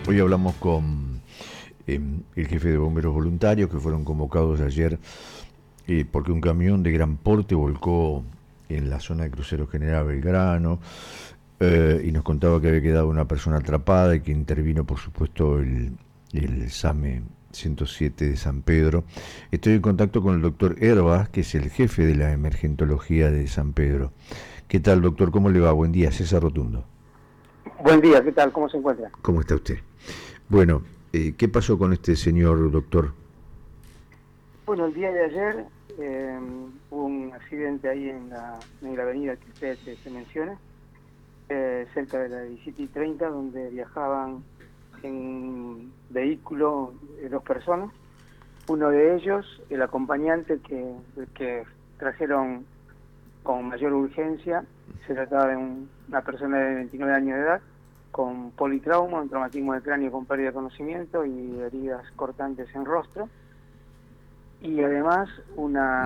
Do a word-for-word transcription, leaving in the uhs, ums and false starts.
Hoy hablamos con eh, el jefe de bomberos voluntarios que fueron convocados ayer eh, porque un camión de gran porte volcó en la zona de Crucero General Belgrano eh, y nos contaba que había quedado una persona atrapada y que intervino, por supuesto, el, el SAME ciento siete de San Pedro. Estoy en contacto con el doctor Herbas, que es el jefe de la emergentología de San Pedro. ¿Qué tal, doctor? ¿Cómo le va? Buen día, César Rotundo. Buen día, ¿qué tal? ¿Cómo se encuentra? ¿Cómo está usted? Bueno, eh, ¿qué pasó con este señor, doctor? Bueno, el día de ayer eh, hubo un accidente ahí en la, en la avenida que usted se, se menciona, eh, cerca de la diecisiete y treinta, donde viajaban en un vehículo eh, dos personas. Uno de ellos, el acompañante que, que trajeron con mayor urgencia, se trataba de un, una persona de veintinueve años de edad, con politrauma, un traumatismo de cráneo con pérdida de conocimiento y heridas cortantes en rostro. Y además una